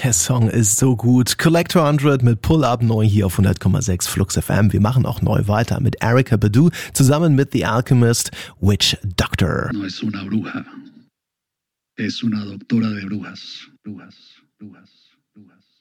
Der Song ist so gut. Collector 100 mit Pull Up neu hier auf 100,6 Flux FM. Wir machen auch neu weiter mit Erykah Badu zusammen mit The Alchemist, Witch Doctor. No es una bruja, es una doctora de brujas, brujas, brujas, brujas.